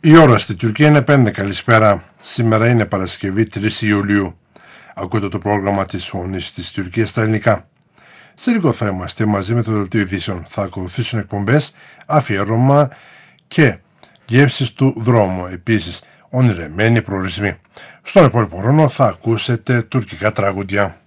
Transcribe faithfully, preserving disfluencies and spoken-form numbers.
Η ώρα στη Τουρκία είναι πέντε. Καλησπέρα. Σήμερα είναι Παρασκευή τρεις Ιουλίου. Ακούτε το πρόγραμμα της Φωνής της Τουρκίας στα ελληνικά. Σε λίγο θα είμαστε μαζί με το Δελτίο Ειδήσεων. Θα ακολουθήσουν εκπομπές, αφιέρωμα και γεύσεις του δρόμου. Επίσης, ονειρεμένοι προορισμοί. Στον επόμενο χρόνο θα ακούσετε τουρκικά τραγούδια.